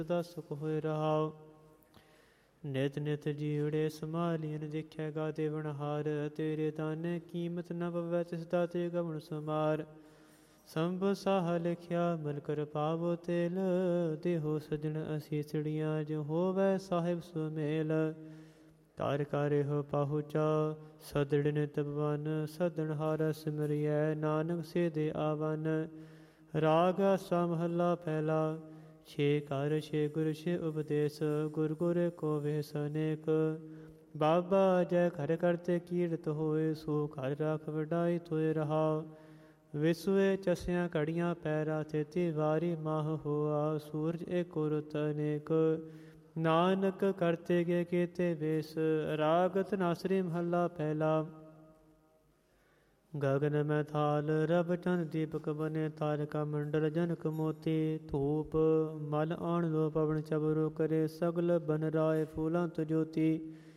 ਸਦਾ ਸੁਖ ਹੋਇ ਰਹਾਉ। ਨਿਤ ਨਿਤ ਜੀਵੜੇ ਸਮਾਲੀਨ ਦੇਖਿਆ ਗਾਦੇ ਵਣਹਾਰ। ਤੇਰੇ ਦਾਨੇ ਕੀਮਤ ਨ ਪਵੈ ਤਿਸ ਦਾ ਤੇ ਗਵਣ ਸੁਮਾਰ। ਸੰਭ ਸਾਹ ਲਿਖਿਆ ਮਨ ਕਰ ਪਾਵੋ ਤੇਲ। ਦੇਹੋ ਸਜਣ ਅਸੀਸੜੀਆਂ ਜੋ ਹੋਵੈ ਸਾਹਿਬ ਸੁਮੇਲ। ਕਰ ਕਰਿਓ ਪਾਹੁਚਾ ਸਦੜ ਨਿਤ ਬਵਨ। ਸਦਨ ਹਾਰ ਸਿਮਰਿਐ ਨਾਨਕ ਸੇ ਦੇ ਆਵਨ। ਰਾਗ ਆਸਾ ਮਹੱਲਾ ਪਹਿਲਾ। ਛੇ ਘਰ ਛੇ ਗੁਰ ਛੇ ਉਪਦੇਸ਼। ਗੁਰ ਗੁਰ ਕੋ ਵੇਸ ਅਨੇਕ। ਬਾਬਾ ਜੈ ਘਰ ਕਰਤੇ ਕੀਰਤ ਹੋਏ। ਸੋ ਘਰ ਰਾਖ ਵਡਾਈ ਤੋਇ ਰਹਾਉ। ਵਿਸਵੇ ਚਸਿਆ ਘੜੀਆਂ ਪੈਰਾ। ਤੇਤੀ ਵਾਰੀ ਮਾਹ ਹੋਆ। ਸੂਰਜ ਏਕੋ ਰੁੱਤ ਅਨੇਕ। ਨਾਨਕ ਕਰਤੇ ਗੇ ਕੀਤੇ ਵੇਸ। ਰਾਗ ਧਨਾਸਰੀ ਮਹੱਲਾ ਪਹਿਲਾ। ਗਗਨ ਮੈਂ ਥਾਲ ਰਬ ਚੰਦ ਦੀਪਕ ਬਨੇ। ਤਾਰਿਕਾ ਮੰਡਲ ਜਨਕ ਮੋਤੀ। ਧੂਪ ਮਲ ਆਣ ਲੋ ਪਵਨ ਚਬਰੋ ਕਰੇ। ਸਗਲ ਬਨ ਰਾਏ ਫੂਲੰਤ ਜੋਤੀ।